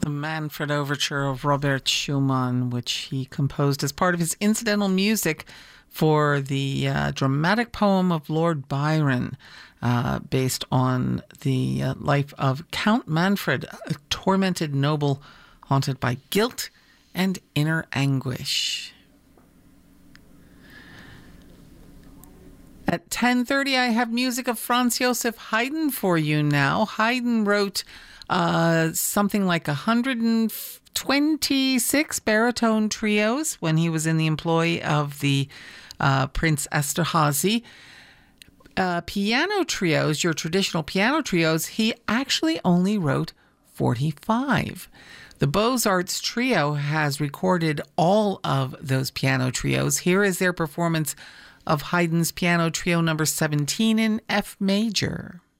The Manfred Overture of Robert Schumann, which he composed as part of his incidental music for the dramatic poem of Lord Byron, based on the life of Count Manfred, a tormented noble haunted by guilt and inner anguish. At 10:30, I have music of Franz Joseph Haydn for you now. Haydn wrote something like 126 baritone trios when he was in the employ of the Prince Esterhazy. Piano trios, your traditional piano trios, he actually only wrote 45. The Beaux-Arts Trio has recorded all of those piano trios. Here is their performance of Haydn's Piano Trio number 17 in F major.